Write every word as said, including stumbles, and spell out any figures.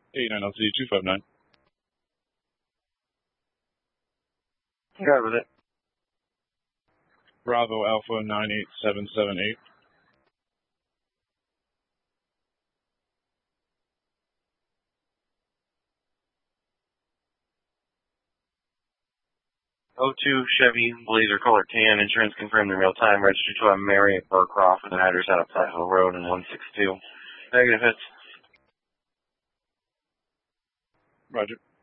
eighty-nine L T two five nine. Go with it. Bravo Alpha nine eight seven seven eight. oh two Chevy Blazer color tan, insurance confirmed in real time, registered to a Mary Burcroft with an address out of Platteville Road in one six two. Negative hits. Roger.